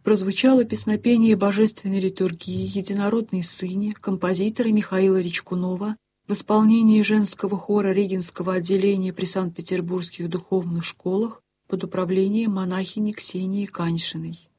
прозвучало песнопение божественной литургии «Единородной Сыне» композитора Михаила Речкунова в исполнении женского хора Регенского отделения при Санкт-Петербургских духовных школах под управлением монахини Ксении Каньшиной.